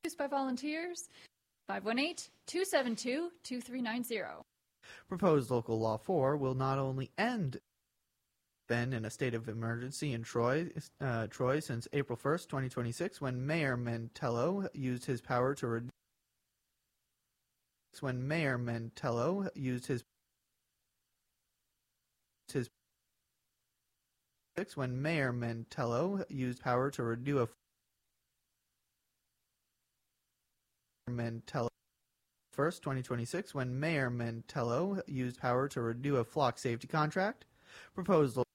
By volunteers, 518-272-2390. Proposed Local Law 4 will not only end been in a state of emergency in Troy since April 1st, 2026, when Mayor Mantello used his power to reduce a flock safety contract. Proposed